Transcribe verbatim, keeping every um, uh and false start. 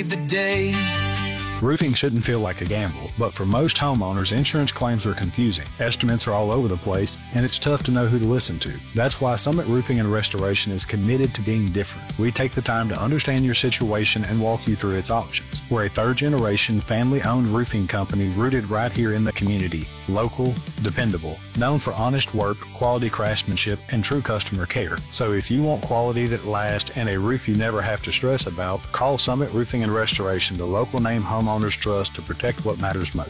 save the day. Roofing shouldn't feel like a gamble, but for most homeowners, insurance claims are confusing. Estimates are all over the place, and it's tough to know who to listen to. That's why Summit Roofing and Restoration is committed to being different. We take the time to understand your situation and walk you through its options. We're a third-generation, family-owned roofing company rooted right here in the community. Local, dependable, known for honest work, quality craftsmanship, and true customer care. So if you want quality that lasts and a roof you never have to stress about, call Summit Roofing and Restoration, the local name homeowners trust to protect what matters most.